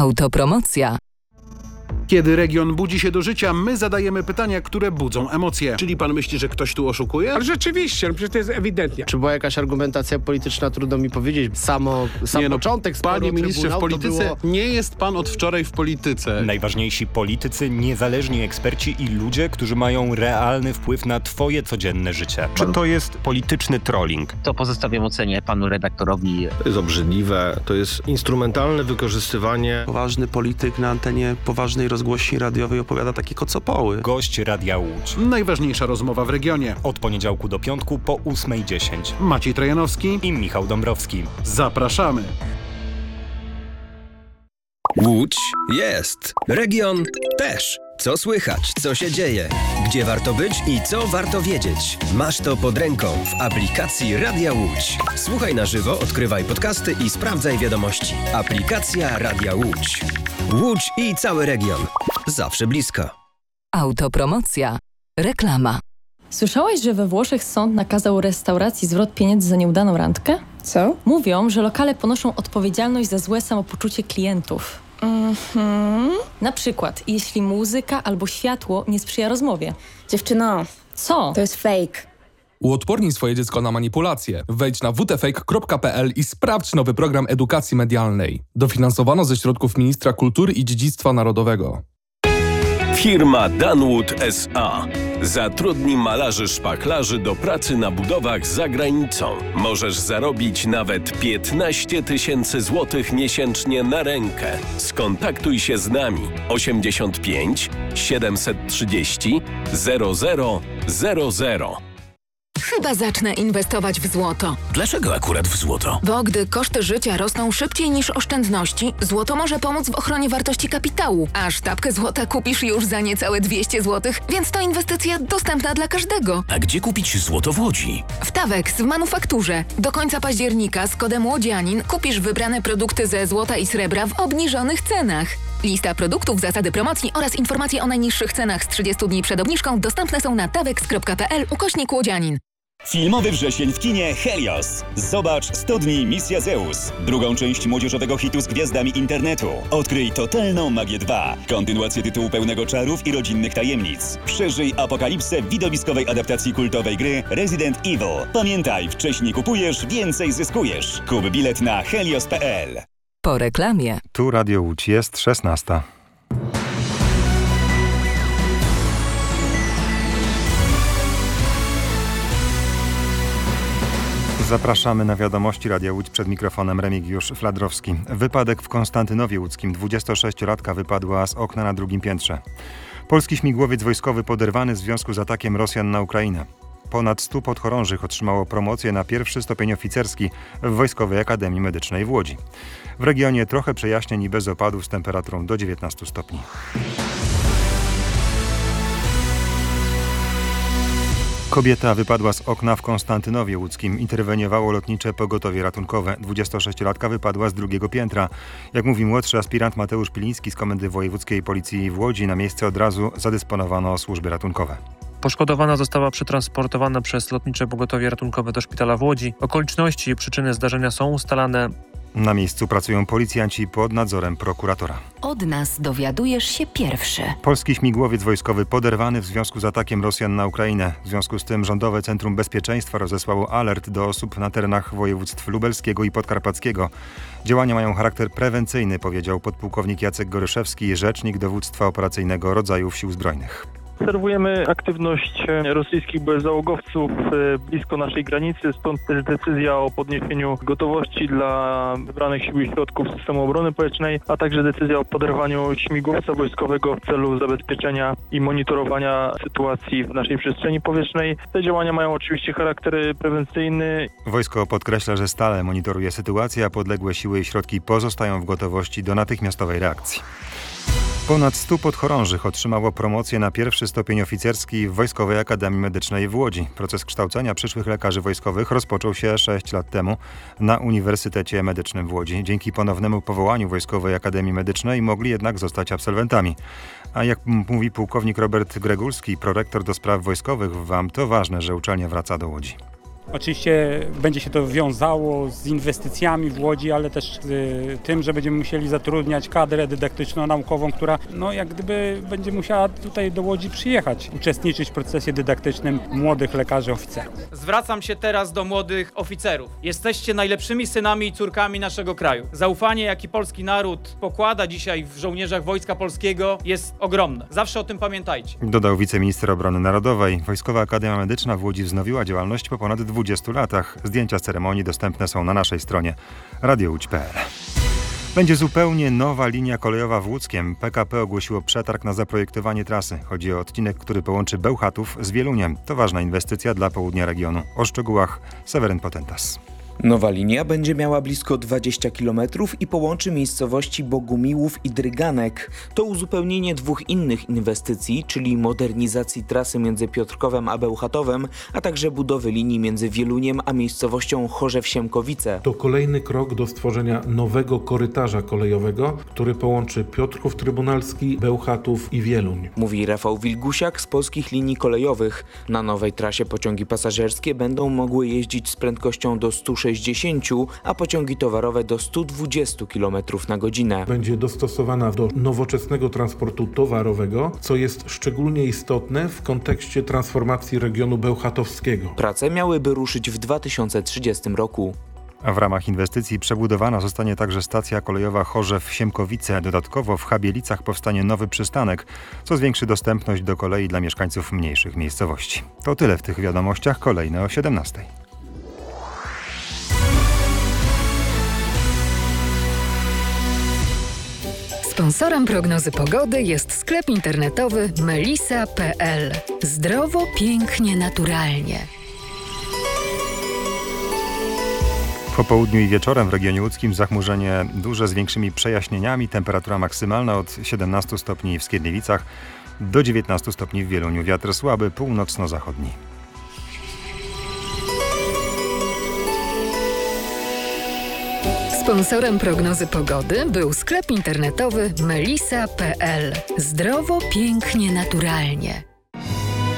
Autopromocja. Kiedy region budzi się do życia, my zadajemy pytania, które budzą emocje. Czyli pan myśli, że ktoś tu oszukuje? Ale rzeczywiście, przecież to jest ewidentnie. Czy była jakaś argumentacja polityczna, trudno mi powiedzieć. Sam początek sporu Panie ministrze, w Trybunału polityce było... nie jest pan od wczoraj w polityce. Najważniejsi politycy, niezależni eksperci i ludzie, którzy mają realny wpływ na twoje codzienne życie. Czy to jest polityczny trolling? To pozostawiam ocenie panu redaktorowi. To jest obrzydliwe, to jest instrumentalne wykorzystywanie. Poważny polityk na antenie poważnej rozgłośni radiowej opowiada takie kocopoły. Gość Radia Łódź. Najważniejsza rozmowa w regionie. Od poniedziałku do piątku po 8:10. Maciej Trojanowski I Michał Dąbrowski. Zapraszamy. Łódź jest. Region też. Co słychać, co się dzieje, gdzie warto być i co warto wiedzieć. Masz to pod ręką w aplikacji Radia Łódź. Słuchaj na żywo, odkrywaj podcasty i sprawdzaj wiadomości. Aplikacja Radia Łódź. Łódź i cały region. Zawsze blisko. Autopromocja. Reklama. Słyszałeś, że we Włoszech sąd nakazał restauracji zwrot pieniędzy za nieudaną randkę? Co? Mówią, że lokale ponoszą odpowiedzialność za złe samopoczucie klientów. Na przykład, jeśli muzyka albo światło nie sprzyja rozmowie. Dziewczyno, Co? to jest fake. Uodpornij swoje dziecko na manipulacje. Wejdź na wtfake.pl i sprawdź nowy program edukacji medialnej. Dofinansowano ze środków Ministra Kultury i Dziedzictwa Narodowego. Firma Danwood S.A. zatrudni malarzy szpachlarzy do pracy na budowach za granicą. Możesz zarobić nawet 15 000 złotych miesięcznie na rękę. Skontaktuj się z nami 85 730 0000. Chyba zacznę inwestować w złoto. Dlaczego akurat w złoto? Bo gdy koszty życia rosną szybciej niż oszczędności, złoto może pomóc w ochronie wartości kapitału. A sztabkę złota kupisz już za niecałe 200 zł, więc to inwestycja dostępna dla każdego. A gdzie kupić złoto w Łodzi? W Tawex w manufakturze. Do końca października z kodem łodzianin kupisz wybrane produkty ze złota i srebra w obniżonych cenach. Lista produktów, zasady promocji oraz informacje o najniższych cenach z 30 dni przed obniżką dostępne są na tawex.pl/łodzianin. Filmowy wrzesień w kinie Helios. Zobacz 100 dni Misja Zeus. Drugą część młodzieżowego hitu z gwiazdami internetu. Odkryj totalną magię 2. Kontynuację tytułu pełnego czarów i rodzinnych tajemnic. Przeżyj apokalipsę w widowiskowej adaptacji kultowej gry Resident Evil. Pamiętaj, wcześniej kupujesz, więcej zyskujesz. Kup bilet na helios.pl. Po reklamie. Tu Radio Łódź, jest 16. Zapraszamy na wiadomości Radia Łódź, przed mikrofonem Remigiusz Fladrowski. Wypadek w Konstantynowie Łódzkim. 26-latka wypadła z okna na drugim piętrze. Polski śmigłowiec wojskowy poderwany w związku z atakiem Rosjan na Ukrainę. Ponad 100 podchorążych otrzymało promocję na pierwszy stopień oficerski w Wojskowej Akademii Medycznej w Łodzi. W regionie trochę przejaśnień i bez opadów z temperaturą do 19 stopni. Kobieta wypadła z okna w Konstantynowie Łódzkim. Interweniowało lotnicze pogotowie ratunkowe. 26-latka wypadła z drugiego piętra. Jak mówi młodszy aspirant Mateusz Piliński z Komendy Wojewódzkiej Policji w Łodzi, na miejsce od razu zadysponowano służby ratunkowe. Poszkodowana została przetransportowana przez lotnicze pogotowie ratunkowe do szpitala w Łodzi. Okoliczności i przyczyny zdarzenia są ustalane. Na miejscu pracują policjanci pod nadzorem prokuratora. Od nas dowiadujesz się pierwszy. Polski śmigłowiec wojskowy poderwany w związku z atakiem Rosjan na Ukrainę. W związku z tym Rządowe Centrum Bezpieczeństwa rozesłało alert do osób na terenach województw lubelskiego i podkarpackiego. Działania mają charakter prewencyjny, powiedział podpułkownik Jacek Goryszewski, rzecznik dowództwa operacyjnego rodzajów Sił Zbrojnych. Obserwujemy aktywność rosyjskich bezzałogowców blisko naszej granicy, stąd też decyzja o podniesieniu gotowości dla wybranych sił i środków systemu obrony powietrznej, a także decyzja o poderwaniu śmigłowca wojskowego w celu zabezpieczenia i monitorowania sytuacji w naszej przestrzeni powietrznej. Te działania mają oczywiście charakter prewencyjny. Wojsko podkreśla, że stale monitoruje sytuację, a podległe siły i środki pozostają w gotowości do natychmiastowej reakcji. Ponad 100 podchorążych otrzymało promocję na pierwszy stopień oficerski w Wojskowej Akademii Medycznej w Łodzi. Proces kształcenia przyszłych lekarzy wojskowych rozpoczął się 6 lat temu na Uniwersytecie Medycznym w Łodzi. Dzięki ponownemu powołaniu Wojskowej Akademii Medycznej mogli jednak zostać absolwentami. A jak mówi pułkownik Robert Gregulski, prorektor do spraw wojskowych w WAM, to ważne, że uczelnia wraca do Łodzi. Oczywiście będzie się to wiązało z inwestycjami w Łodzi, ale też z tym, że będziemy musieli zatrudniać kadrę dydaktyczno-naukową, która jak gdyby będzie musiała tutaj do Łodzi przyjechać, uczestniczyć w procesie dydaktycznym młodych lekarzy, oficerów. Zwracam się teraz do młodych oficerów. Jesteście najlepszymi synami i córkami naszego kraju. Zaufanie, jaki polski naród pokłada dzisiaj w żołnierzach Wojska Polskiego, jest ogromne. Zawsze o tym pamiętajcie. Dodał wiceminister obrony narodowej. Wojskowa Akademia Medyczna w Łodzi wznowiła działalność po ponad 20 latach. Zdjęcia z ceremonii dostępne są na naszej stronie radiołódź.pl. Będzie zupełnie nowa linia kolejowa w Łódzkiem. PKP ogłosiło przetarg na zaprojektowanie trasy. Chodzi o odcinek, który połączy Bełchatów z Wieluniem. To ważna inwestycja dla południa regionu. O szczegółach Seweryn Potentas. Nowa linia będzie miała blisko 20 km i połączy miejscowości Bogumiłów i Dryganek. To uzupełnienie dwóch innych inwestycji, czyli modernizacji trasy między Piotrkowem a Bełchatowem, a także budowy linii między Wieluniem a miejscowością Chorzew-Siemkowice. To kolejny krok do stworzenia nowego korytarza kolejowego, który połączy Piotrków Trybunalski, Bełchatów i Wieluń. Mówi Rafał Wilgusiak z Polskich Linii Kolejowych. Na nowej trasie pociągi pasażerskie będą mogły jeździć z prędkością do 160, a pociągi towarowe do 120 km na godzinę. Będzie dostosowana do nowoczesnego transportu towarowego, co jest szczególnie istotne w kontekście transformacji regionu bełchatowskiego. Prace miałyby ruszyć w 2030 roku. A w ramach inwestycji przebudowana zostanie także stacja kolejowa Chorzew-Siemkowice. Dodatkowo w Chabielicach powstanie nowy przystanek, co zwiększy dostępność do kolei dla mieszkańców mniejszych miejscowości. To tyle w tych wiadomościach, kolejne o 17. Sponsorem prognozy pogody jest sklep internetowy melisa.pl. Zdrowo, pięknie, naturalnie. Po południu i wieczorem w regionie łódzkim zachmurzenie duże z większymi przejaśnieniami. Temperatura maksymalna od 17 stopni w Skierniewicach do 19 stopni w Wieluniu. Wiatr słaby, północno-zachodni. Sponsorem prognozy pogody był sklep internetowy melisa.pl. Zdrowo, pięknie, naturalnie.